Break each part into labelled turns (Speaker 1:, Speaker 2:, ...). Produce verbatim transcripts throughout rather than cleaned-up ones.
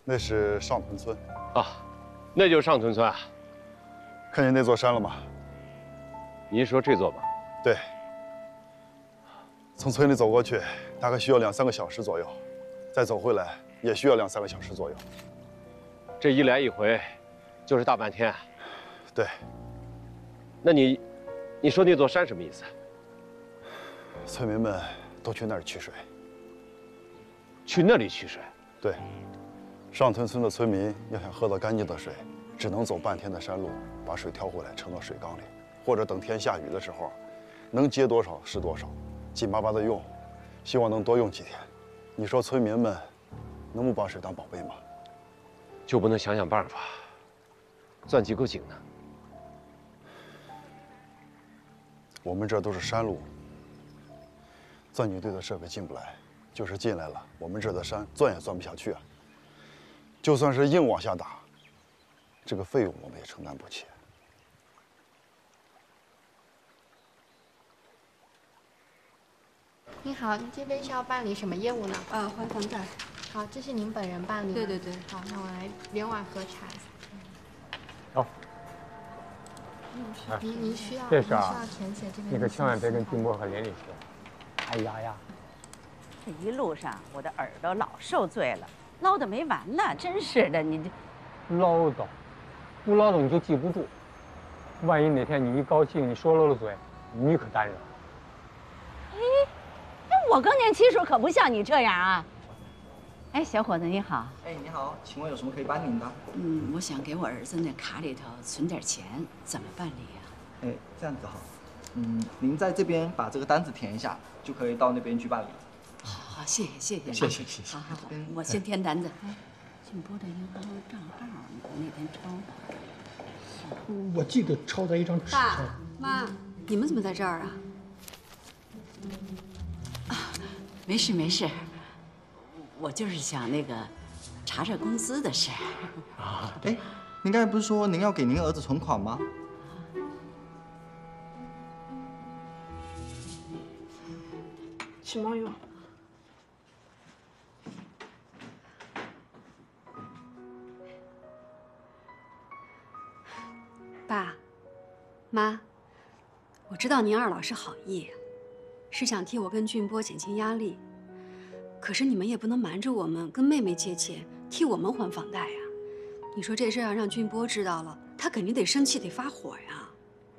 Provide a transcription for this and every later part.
Speaker 1: 那是上屯村。
Speaker 2: 啊，那就是上屯村啊。
Speaker 1: 看见那座山了吗？
Speaker 2: 您说这座吧？
Speaker 1: 对。从村里走过去，大概需要两三个小时左右，再走回来也需要两三个小时左右。
Speaker 2: 这一来一回，就是大半天。
Speaker 1: 对。
Speaker 2: 那你，你说那座山什么意思？
Speaker 1: 村民们都去那儿取水。
Speaker 2: 去那里取水？
Speaker 1: 对。上屯村的村民要想喝到干净的水，只能走半天的山路，把水挑回来盛到水缸里，或者等天下雨的时候，能接多少是多少。 紧巴巴的用，希望能多用几天。你说村民们能不把水当宝贝吗？
Speaker 2: 就不能想想办法，钻几口井呢？
Speaker 1: 我们这都是山路，钻井队的设备进不来，就是进来了，我们这儿的山钻也钻不下去啊。就算是硬往下打，这个费用我们也承担不起。
Speaker 3: 您好，您这边是要办理什么业务呢？
Speaker 4: 啊，还房贷。
Speaker 3: 好，这是您本人办理吗？
Speaker 4: 对对对。
Speaker 3: 好，那我来连网核查一下。
Speaker 5: 好。
Speaker 3: 您您需要
Speaker 5: 这事儿
Speaker 3: 需要填写这边。
Speaker 5: 你可千万别跟金波和连丽说。哎呀呀！
Speaker 6: 这一路上我的耳朵老受罪了，唠叨没完呢，真是的，你这
Speaker 5: 唠叨，不唠叨你就记不住。万一哪天你一高兴，你说漏了嘴，你可担着。
Speaker 6: 我更年期时候可不像你这样啊！哎，小伙子你好。
Speaker 7: 哎，你好，请问有什么可以帮您的？
Speaker 4: 嗯，我想给我儿子那卡里头存点钱，怎么办理呀？
Speaker 7: 哎，这样子好。嗯，您在这边把这个单子填一下，就可以到那边去办理。
Speaker 4: 好，好，谢谢，谢谢，
Speaker 7: 谢谢，谢谢。
Speaker 4: 好好好，我先填单子。俊波的银行账号，我那天抄的。
Speaker 8: 我记得抄在一张纸上。
Speaker 4: 爸妈，你们怎么在这儿啊？ 没事没事，我就是想那个查查工资的事儿。
Speaker 7: 啊，哎，您刚才不是说您要给您儿子存款吗？
Speaker 3: 许梦勇，
Speaker 4: 爸妈，我知道您二老是好意。 是想替我跟俊波减轻压力，可是你们也不能瞒着我们跟妹妹借钱，替我们还房贷呀。你说这事要让俊波知道了，他肯定得生气，得发火呀。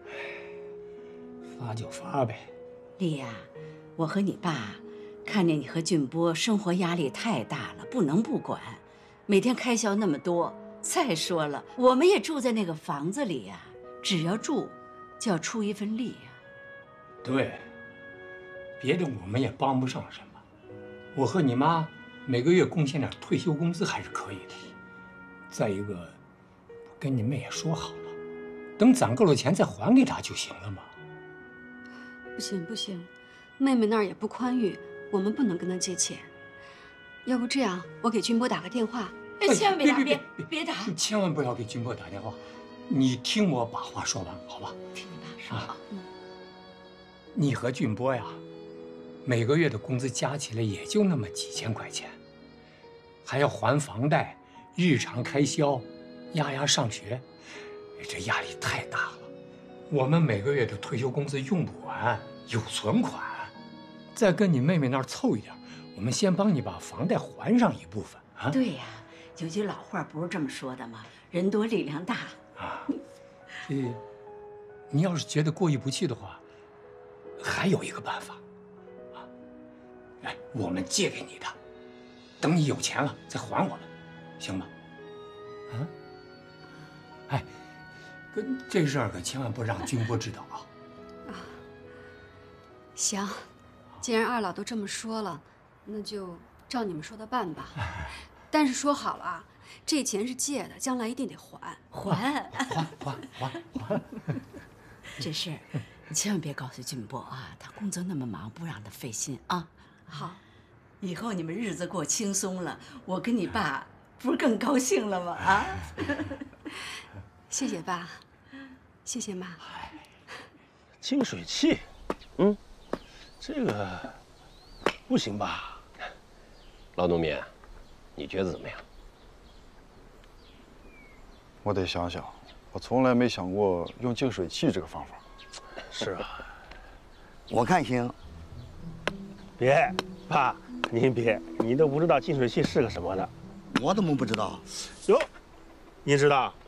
Speaker 8: 发就发呗。
Speaker 6: 丽呀，我和你爸看见你和俊波生活压力太大了，不能不管，每天开销那么多。再说了，我们也住在那个房子里呀，只要住，就要出一份力呀。
Speaker 8: 对。 别的我们也帮不上什么，我和你妈每个月贡献点退休工资还是可以的。再一个，跟你妹也说好了，等攒够了钱再还给她就行了嘛。
Speaker 4: 不行不行，妹妹那儿也不宽裕，我们不能跟她借钱。要不这样，我给俊波打个电话。
Speaker 6: 哎，千万别打，
Speaker 8: 别
Speaker 6: 别别打！
Speaker 8: 你千万不要给俊波打电话，你听我把话说完，好吧？
Speaker 6: 听你爸说。啊，嗯。
Speaker 8: 你和俊波呀。 每个月的工资加起来也就那么几千块钱，还要还房贷、日常开销，丫丫上学，这压力太大了。我们每个月的退休工资用不完，有存款，再跟你妹妹那儿凑一点，我们先帮你把房贷还上一部分啊。
Speaker 6: 对呀，有句老话不是这么说的吗？人多力量大
Speaker 8: 啊。这，你要是觉得过意不去的话，还有一个办法。 哎，我们借给你的，等你有钱了再还我们，行吗？啊？哎，跟这事儿可千万不让君波知道啊！
Speaker 4: 啊，行，既然二老都这么说了，那就照你们说的办吧。但是说好了，这钱是借的，将来一定得还。
Speaker 6: 还
Speaker 8: 还还还还！
Speaker 6: 这事儿你千万别告诉俊波啊，他工作那么忙，不让他费心啊。
Speaker 4: 好，
Speaker 6: 以后你们日子过轻松了，我跟你爸不是更高兴了吗？啊！
Speaker 4: 谢谢爸，谢谢妈。
Speaker 2: 净水器，嗯，这个不行吧？老农民，你觉得怎么样？
Speaker 1: 我得想想，我从来没想过用净水器这个方法。
Speaker 9: 是啊，
Speaker 10: 我看行。
Speaker 9: 别，爸，您别，你都不知道净水器是个什么的。
Speaker 10: 我怎么不知道？
Speaker 9: 哟，你知道？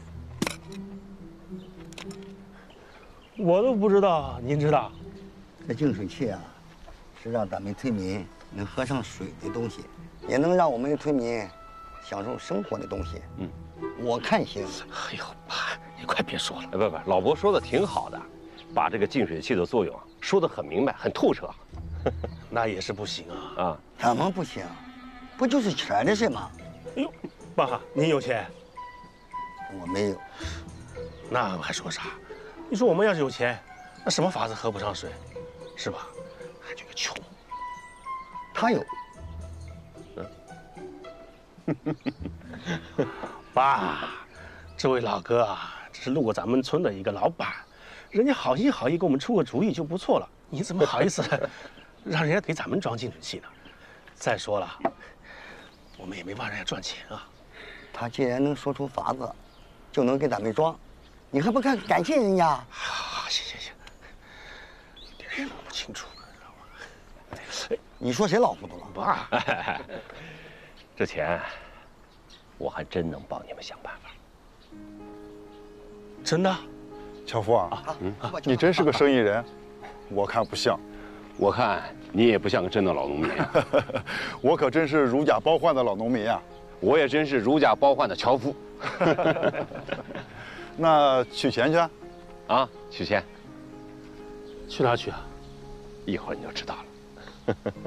Speaker 9: 我都不知道，您知道？
Speaker 10: 这净水器啊，是让咱们村民能喝上水的东西，也能让我们村民享受生活的东西。
Speaker 2: 嗯，
Speaker 10: 我看行。
Speaker 9: 哎呦，爸，你快别说了。
Speaker 2: 哎，不不，老伯说的挺好的，把这个净水器的作用啊说得很明白，很透彻。
Speaker 9: 那也是不行啊！
Speaker 2: 啊，
Speaker 10: 怎么不行？不就是钱的事吗？
Speaker 9: 哎呦，爸，您有钱？
Speaker 10: 我没有。
Speaker 9: 那我还说啥？你说我们要是有钱，那什么法子喝不上水，是吧？还这个穷。
Speaker 10: 他有。
Speaker 9: 嗯。爸，这位老哥啊，这是路过咱们村的一个老板，人家好心好意给我们出个主意就不错了，你怎么好意思让人家给咱们装净水器呢？再说了，我们也没帮人家赚钱啊。
Speaker 10: 他既然能说出法子，就能给咱们装，你还不看感谢人家？
Speaker 9: 好，行行行，有点说不清楚，知道吗？
Speaker 10: 你说谁老糊涂了？
Speaker 9: 爸，
Speaker 2: 这钱我还真能帮你们想办法。
Speaker 9: 真的？
Speaker 1: 樵夫啊，嗯，你真是个生意人，我看不像。
Speaker 2: 我看你也不像个真的老农民啊。
Speaker 1: 我可真是如假包换的老农民啊。
Speaker 2: 我也真是如假包换的樵夫。
Speaker 1: 那取钱去？
Speaker 2: 啊，取钱。
Speaker 9: 去哪儿取啊？
Speaker 2: 一会儿你就知道了。